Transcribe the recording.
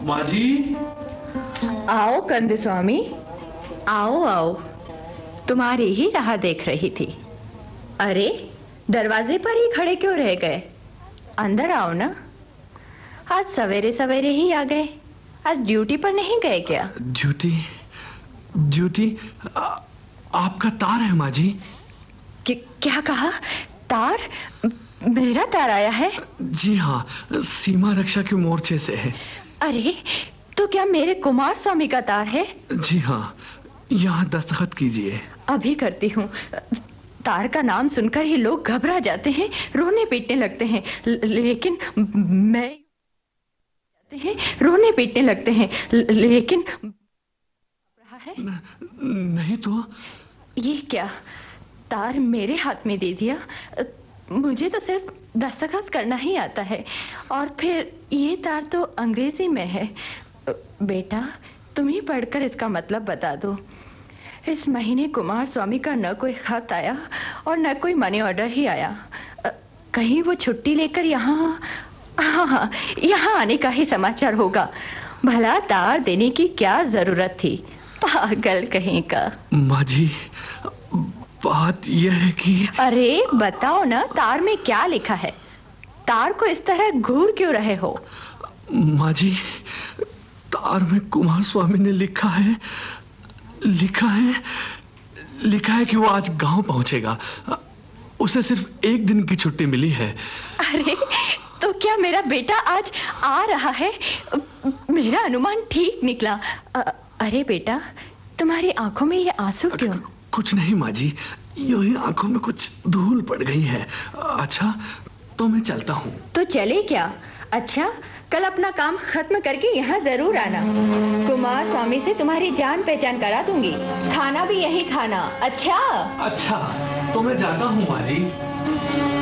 माँ जी। आओ कंद स्वामी, आओ आओ, तुम्हारी ही राह देख रही थी। अरे दरवाजे पर ही खड़े क्यों रह गए? अंदर आओ ना। आज सवेरे सवेरे ही आ गए। आज ड्यूटी पर नहीं गए क्या? ड्यूटी ड्यूटी आपका तार है माँ जी। क्या कहा? तार? मेरा तार आया है? जी हाँ, सीमा रक्षा के मोर्चे से है। अरे तो क्या मेरे कुमार स्वामी का तार है? जी हाँ, यहाँ दस्तखत कीजिए। अभी करती हूँ। तार का नाम सुनकर ही लोग घबरा जाते हैं, रोने पीटने लगते हैं, लेकिन मैं रोने पीटने लगते हैं, लेकिन रहा है नहीं तो। ये क्या, तार मेरे हाथ में दे दिया? मुझे तो सिर्फ दस्तखत करना ही आता है, और फिर ये तार तो अंग्रेजी में है। बेटा तुम ही पढ़कर इसका मतलब बता दो। इस महीने कुमार स्वामी का न कोई खत आया और न कोई मनी ऑर्डर ही आया। कहीं वो छुट्टी लेकर यहाँ यहाँ आने का ही समाचार होगा। भला तार देने की क्या जरूरत थी? पागल कहीं का। माँ जी बात यह है कि... अरे बताओ ना, तार में क्या लिखा है? तार को इस तरह घूर क्यों रहे हो? माँ जी तार में कुमार स्वामी ने लिखा है कि वो आज गांव पहुंचेगा। उसे सिर्फ 1 दिन की छुट्टी मिली है। अरे तो क्या मेरा बेटा आज आ रहा है? मेरा अनुमान ठीक निकला। अरे बेटा तुम्हारी आंखों में ये आंसू क्यों? कुछ नहीं माँ जी, यूं ही आंखों में कुछ धूल पड़ गई है। अच्छा तो मैं चलता हूँ। तो चले क्या? अच्छा कल अपना काम खत्म करके यहाँ जरूर आना। कुमार स्वामी से तुम्हारी जान पहचान करा दूंगी। खाना भी यही खाना। अच्छा अच्छा तो मैं जाता हूँ माँ जी।